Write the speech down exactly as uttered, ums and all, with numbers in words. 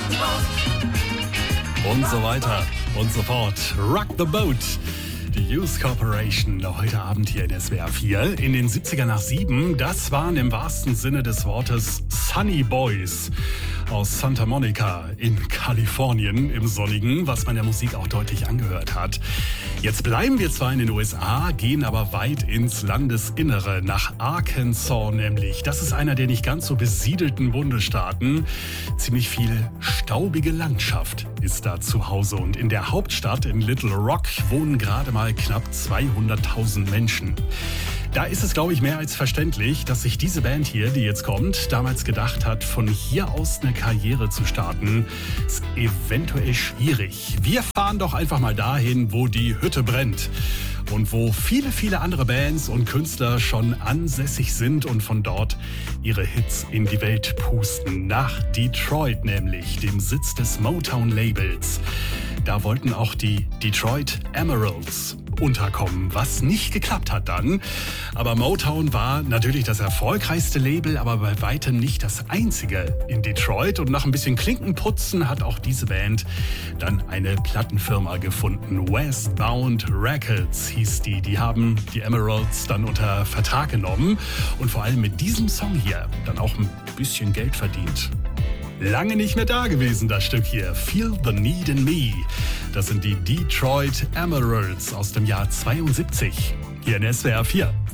Und so weiter und so fort. Rock the Boat. Die Youth Corporation heute Abend hier in S W R vier. In den siebziger nach sieben, das waren im wahrsten Sinne des Wortes Sunny Boys aus Santa Monica in Kalifornien im Sonnigen, was man der Musik auch deutlich angehört hat. Jetzt bleiben wir zwar in den U S A, gehen aber weit ins Landesinnere, nach Arkansas nämlich. Das ist einer der nicht ganz so besiedelten Bundesstaaten. Ziemlich viel staubige Landschaft ist da zu Hause. Und in der Hauptstadt in Little Rock wohnen gerade mal knapp zweihunderttausend Menschen. Da ist es, glaube ich, mehr als verständlich, dass sich diese Band hier, die jetzt kommt, damals gedacht hat, von hier aus eine Karriere zu starten, ist eventuell schwierig. Wir fahren doch einfach mal dahin, wo die Hütte brennt und wo viele, viele andere Bands und Künstler schon ansässig sind und von dort ihre Hits in die Welt pusten. Nach Detroit nämlich, dem Sitz des Motown-Labels. Da wollten auch die Detroit Emeralds unterkommen, was nicht geklappt hat dann. Aber Motown war natürlich das erfolgreichste Label, aber bei weitem nicht das einzige in Detroit. Und nach ein bisschen Klinkenputzen hat auch diese Band dann eine Plattenfirma gefunden. Westbound Records hieß die. Die haben die Emeralds dann unter Vertrag genommen und vor allem mit diesem Song hier dann auch ein bisschen Geld verdient. Lange nicht mehr da gewesen, das Stück hier. Feel the Need in Me. Das sind die Detroit Emeralds aus dem Jahr zweiundsiebzig. Hier in S W R vier.